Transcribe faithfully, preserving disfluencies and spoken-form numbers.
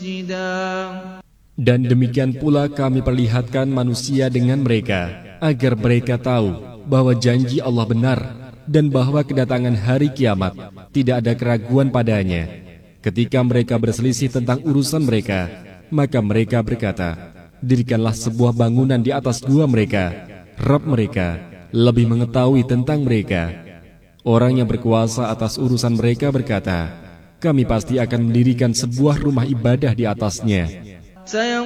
مسجدا. Dan demikian pula kami perlihatkan manusia dengan mereka, agar mereka tahu bahwa janji Allah benar, dan bahwa kedatangan hari kiamat tidak ada keraguan padanya. Ketika mereka berselisih tentang urusan mereka, maka mereka berkata, dirikanlah sebuah bangunan di atas gua mereka. Rabb mereka lebih mengetahui tentang mereka. Orang yang berkuasa atas urusan mereka berkata, kami pasti akan mendirikan sebuah rumah ibadah di atasnya.